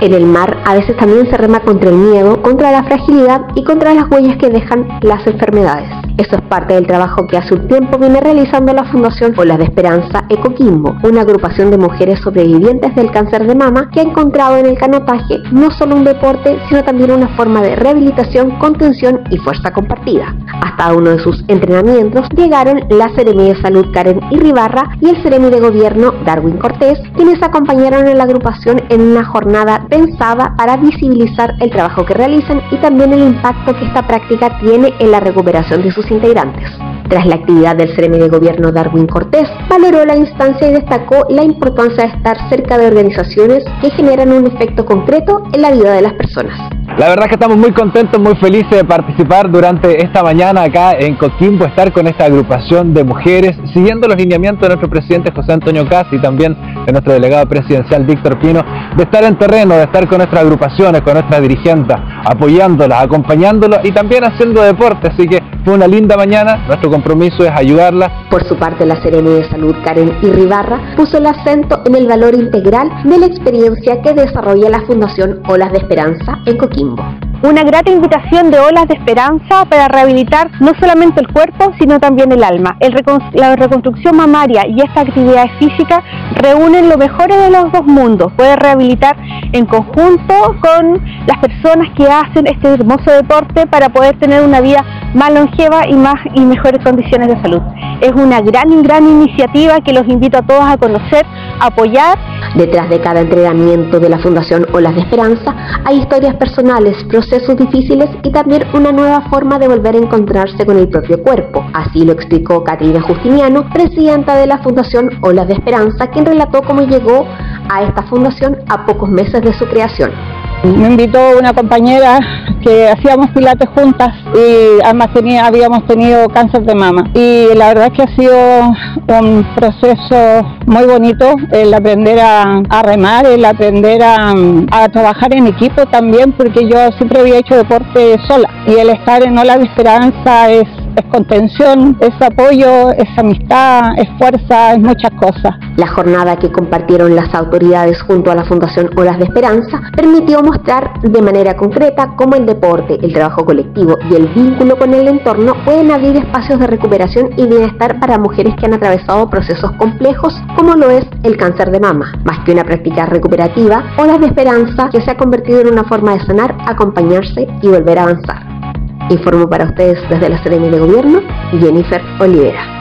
En el mar a veces también se rema contra el miedo, contra la fragilidad y contra las huellas que dejan las enfermedades. Eso es parte del trabajo que hace un tiempo viene realizando la Fundación Olas de Esperanza Ecoquimbo, una agrupación de mujeres sobrevivientes del cáncer de mama que ha encontrado en el canotaje no solo un deporte, sino también una forma de rehabilitación, contención y fuerza compartida. Hasta uno de sus entrenamientos llegaron la Seremi de Salud Karen Irribarra y el Seremi de Gobierno Darwin Cortés, quienes acompañaron a la agrupación en una jornada pensada para visibilizar el trabajo que realizan y también el impacto que esta práctica tiene en la recuperación de sus integrantes. Tras la actividad del Seremi de Gobierno Darwin Cortés, valoró la instancia y destacó la importancia de estar cerca de organizaciones que generan un efecto concreto en la vida de las personas. La verdad es que estamos muy contentos, muy felices de participar durante esta mañana acá en Coquimbo, estar con esta agrupación de mujeres, siguiendo los lineamientos de nuestro presidente José Antonio Kast y también de nuestro delegado presidencial Víctor Pino, de estar en terreno, de estar con nuestras agrupaciones, con nuestras dirigentes, apoyándolas, acompañándolas y también haciendo deporte, así que fue una linda mañana, nuestro compromiso es ayudarlas. Por su parte, la Seremi de Salud Karen Irribarra puso el acento en el valor integral de la experiencia que desarrolla la Fundación Olas de Esperanza en Coquimbo. Una grata invitación de Olas de Esperanza para rehabilitar no solamente el cuerpo, sino también el alma. La reconstrucción mamaria y esta actividad física reúnen lo mejor de los dos mundos. Puede rehabilitar en conjunto con las personas que hacen este hermoso deporte para poder tener una vida más longeva y mejores condiciones de salud. Es una gran iniciativa que los invito a todos a conocer, a apoyar. Detrás de cada entrenamiento de la Fundación Olas de Esperanza hay historias personales, procesos difíciles y también una nueva forma de volver a encontrarse con el propio cuerpo. Así lo explicó Caterina Justiniano, presidenta de la Fundación Olas de Esperanza, quien relató cómo llegó a esta fundación a pocos meses de su creación. Me invitó una compañera que hacíamos pilates juntas y además habíamos tenido cáncer de mama. Y la verdad es que ha sido un proceso muy bonito el aprender a remar, el aprender a trabajar en equipo también, porque yo siempre había hecho deporte sola. Y el estar en Olas de Esperanza es contención, es apoyo, es amistad, es fuerza, es muchas cosas. La jornada que compartieron las autoridades junto a la Fundación Olas de Esperanza permitió mostrar de manera concreta cómo el deporte, el trabajo colectivo y el vínculo con el entorno pueden abrir espacios de recuperación y bienestar para mujeres que han atravesado procesos complejos como lo es el cáncer de mama. Más que una práctica recuperativa, Olas de Esperanza que se ha convertido en una forma de sanar, acompañarse y volver a avanzar. Informo para ustedes desde la Seremi de Gobierno, Jennifer Olivera.